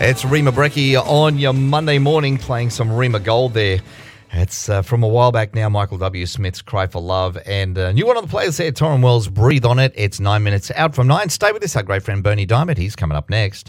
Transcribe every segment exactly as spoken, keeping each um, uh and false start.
It's Rima Brecky on your Monday morning, playing some Rima Gold there. It's uh, from a while back now, Michael W. Smith's Cry for Love. And a uh, new one on the players there, Torrin Wells, Breathe on It. It's nine minutes out from nine. Stay with us, our great friend Bernie Diamond. He's coming up next.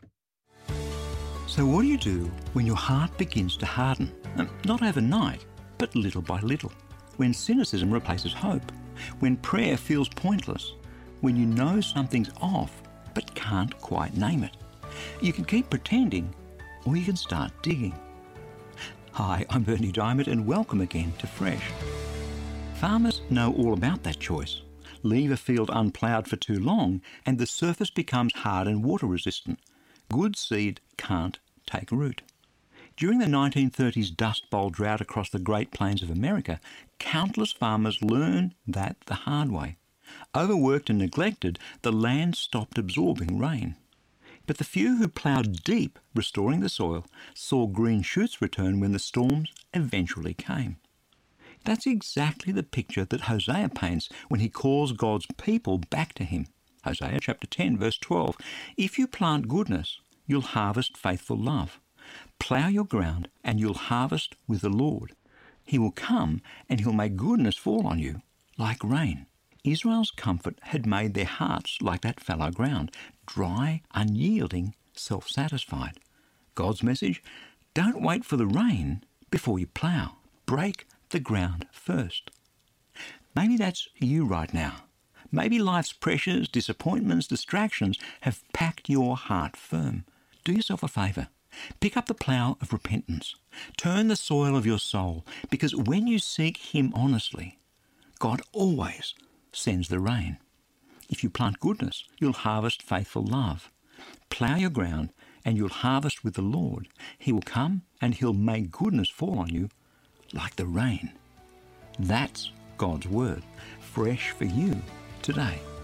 So what do you do when your heart begins to harden? Um, not overnight, but little by little. When cynicism replaces hope. When prayer feels pointless. When you know something's off, but can't quite name it. You can keep pretending, or you can start digging. Hi, I'm Bernie Diamond, and welcome again to Fresh. Farmers know all about that choice. Leave a field unploughed for too long, and the surface becomes hard and water resistant. Good seed can't take root. During the nineteen thirties Dust Bowl drought across the Great Plains of America, countless farmers learned that the hard way. Overworked and neglected, the land stopped absorbing rain. But the few who ploughed deep, restoring the soil, saw green shoots return when the storms eventually came. That's exactly the picture that Hosea paints when he calls God's people back to him. Hosea chapter ten, verse twelve, "If you plant goodness, you'll harvest faithful love. Plough your ground, and you'll harvest with the Lord. He will come, and he'll make goodness fall on you like rain." Israel's comfort had made their hearts like that fallow ground, dry, unyielding, self-satisfied. God's message: don't wait for the rain before you plough. Break the ground first. Maybe that's you right now. Maybe life's pressures, disappointments, distractions have packed your heart firm. Do yourself a favour. Pick up the plough of repentance. Turn the soil of your soul, because when you seek him honestly, God always sends the rain. If you plant goodness, you'll harvest faithful love. Plough your ground, and you'll harvest with the Lord. He will come, and he'll make goodness fall on you like the rain. That's God's word, fresh for you today.